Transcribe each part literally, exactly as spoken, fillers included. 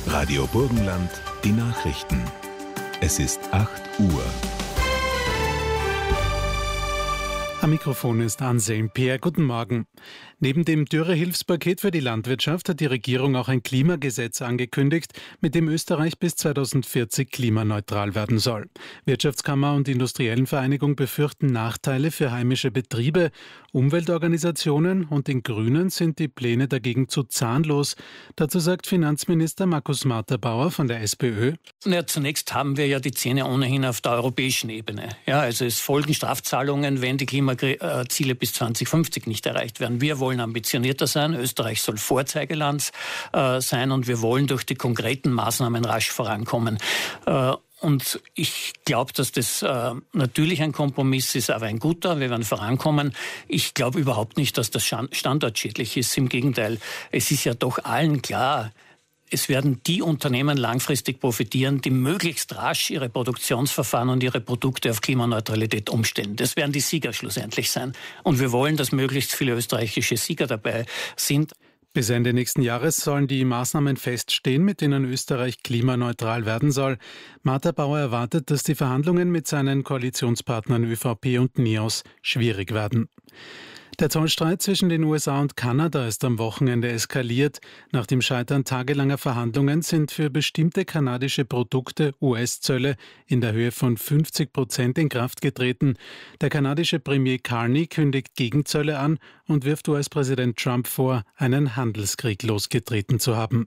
Radio Burgenland, die Nachrichten. Es ist acht Uhr. Am Mikrofon ist Anselm Peer. Guten Morgen. Neben dem Dürrehilfspaket für die Landwirtschaft hat die Regierung auch ein Klimagesetz angekündigt, mit dem Österreich bis zweitausendvierzig klimaneutral werden soll. Wirtschaftskammer und Industriellenvereinigung befürchten Nachteile für heimische Betriebe. Umweltorganisationen und den Grünen sind die Pläne dagegen zu zahnlos. Dazu sagt Finanzminister Markus Marter-Bauer von der SPÖ. Ja, zunächst haben wir ja die Zähne ohnehin auf der europäischen Ebene. Ja, also es folgen Strafzahlungen, wenn die Klimaziele bis zweitausendfünfzig nicht erreicht werden. Wir wollen ambitionierter sein. Österreich soll Vorzeigeland äh, sein und wir wollen durch die konkreten Maßnahmen rasch vorankommen. Äh, Und ich glaube, dass das äh, natürlich ein Kompromiss ist, aber ein guter. Wir werden vorankommen. Ich glaube überhaupt nicht, dass das standortschädlich ist. Im Gegenteil, es ist ja doch allen klar, es werden die Unternehmen langfristig profitieren, die möglichst rasch ihre Produktionsverfahren und ihre Produkte auf Klimaneutralität umstellen. Das werden die Sieger schlussendlich sein. Und wir wollen, dass möglichst viele österreichische Sieger dabei sind. Bis Ende nächsten Jahres sollen die Maßnahmen feststehen, mit denen Österreich klimaneutral werden soll. Marter-Bauer erwartet, dass die Verhandlungen mit seinen Koalitionspartnern ÖVP und NEOS schwierig werden. Der Zollstreit zwischen den U S A und Kanada ist am Wochenende eskaliert. Nach dem Scheitern tagelanger Verhandlungen sind für bestimmte kanadische Produkte U S-Zölle in der Höhe von fünfzig Prozent in Kraft getreten. Der kanadische Premier Carney kündigt Gegenzölle an und wirft U S-Präsident Trump vor, einen Handelskrieg losgetreten zu haben.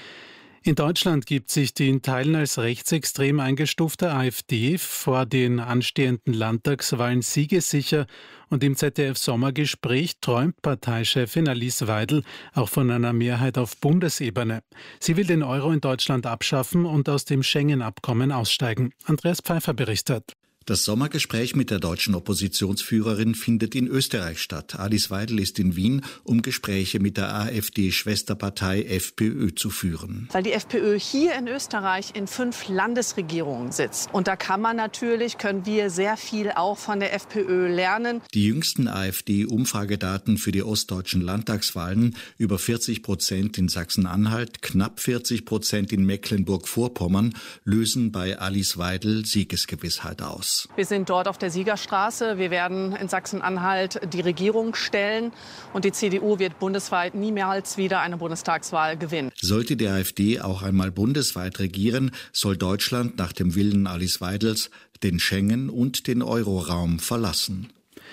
In Deutschland gibt sich die in Teilen als rechtsextrem eingestufte AfD vor den anstehenden Landtagswahlen siegessicher und im Z D F-Sommergespräch träumt Parteichefin Alice Weidel auch von einer Mehrheit auf Bundesebene. Sie will den Euro in Deutschland abschaffen und aus dem Schengen-Abkommen aussteigen. Andreas Pfeiffer berichtet. Das Sommergespräch mit der deutschen Oppositionsführerin findet in Österreich statt. Alice Weidel ist in Wien, um Gespräche mit der AfD-Schwesterpartei FPÖ zu führen. Weil die FPÖ hier in Österreich in fünf Landesregierungen sitzt. Und da kann man natürlich, können wir sehr viel auch von der FPÖ lernen. Die jüngsten AfD-Umfragedaten für die ostdeutschen Landtagswahlen, über vierzig Prozent in Sachsen-Anhalt, knapp vierzig Prozent in Mecklenburg-Vorpommern, lösen bei Alice Weidel Siegesgewissheit aus. Wir sind dort auf der Siegerstraße. Wir werden in Sachsen-Anhalt die Regierung stellen und die C D U wird bundesweit niemals wieder eine Bundestagswahl gewinnen. Sollte die AfD auch einmal bundesweit regieren, soll Deutschland nach dem Willen Alice Weidels den Schengen- und den Euroraum verlassen.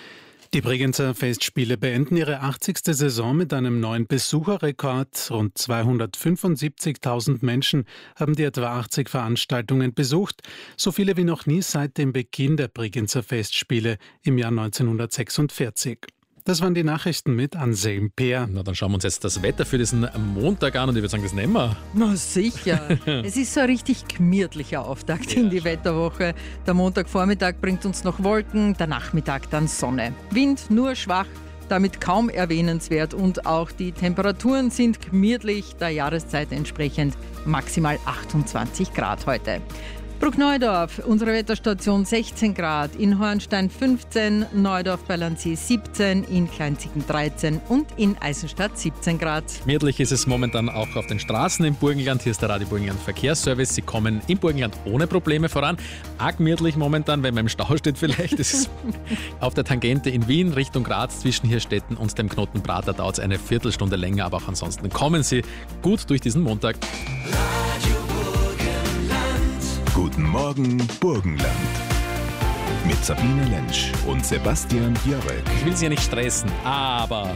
Die Bregenzer Festspiele beenden ihre achtzigste Saison mit einem neuen Besucherrekord. Rund zweihundertfünfundsiebzigtausend Menschen haben die etwa achtzig Veranstaltungen besucht. So viele wie noch nie seit dem Beginn der Bregenzer Festspiele im Jahr neunzehnhundertsechsundvierzig. Das waren die Nachrichten mit Anselm Peer. Na, dann schauen wir uns jetzt das Wetter für diesen Montag an und ich würde sagen, das nehmen wir. Na sicher. Es ist so ein richtig gemütlicher Auftakt ja, in die Wetterwoche. Der Montagvormittag bringt uns noch Wolken, der Nachmittag dann Sonne. Wind nur schwach, damit kaum erwähnenswert und auch die Temperaturen sind gemütlich, der Jahreszeit entsprechend maximal achtundzwanzig Grad heute. Bruckneudorf, unsere Wetterstation sechzehn Grad, in Hornstein fünfzehn, Neudorf bei Landsee siebzehn, in Kleinzicken dreizehn und in Eisenstadt siebzehn Grad. Gemütlich ist es momentan auch auf den Straßen im Burgenland. Hier ist der Radio Burgenland Verkehrsservice. Sie kommen im Burgenland ohne Probleme voran. Arg gemütlich momentan, wenn man im Stau steht vielleicht. Das ist auf der Tangente in Wien Richtung Graz zwischen Hirstetten und dem Knoten Prater dauert es eine Viertelstunde länger, aber auch ansonsten kommen Sie gut durch diesen Montag. Guten Morgen, Burgenland. Mit Sabine Lentsch und Sebastian Jörek. Ich will Sie ja nicht stressen, aber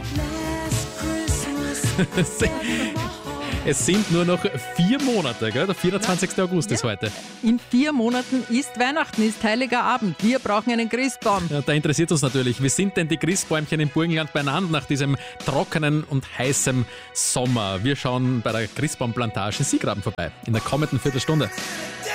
es sind nur noch vier Monate, gell? Der vierundzwanzigster August ja. ist heute. In vier Monaten ist Weihnachten, ist Heiliger Abend. Wir brauchen einen Christbaum. Ja, da interessiert uns natürlich, wie sind denn die Christbäumchen im Burgenland beieinander nach diesem trockenen und heißen Sommer? Wir schauen bei der Christbaumplantage in Siegraben vorbei in der kommenden Viertelstunde.